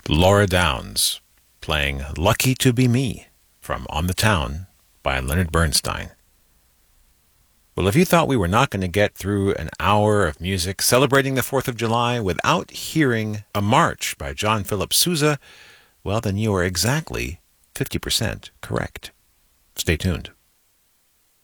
Laura Downs playing Lucky to Be Me from On the Town by Leonard Bernstein. Well, if you thought we were not going to get through an hour of music celebrating the 4th of July without hearing a march by John Philip Sousa, well, then you are exactly 50% correct. Stay tuned.